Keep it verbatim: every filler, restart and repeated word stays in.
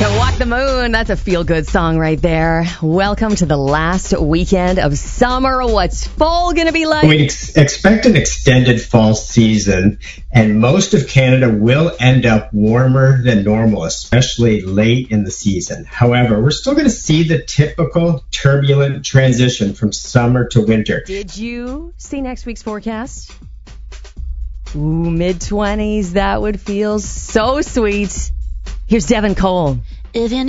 Walk the Moon. That's a feel-good song right there. Welcome to the last weekend of summer. What's fall going to be like? We ex- expect an extended fall season, and most of Canada will end up warmer than normal, especially late in the season. However, we're still going to see the typical turbulent transition from summer to winter. Did you see next week's forecast? Ooh, mid-twenties. That would feel so sweet. Here's Devin Cole. If you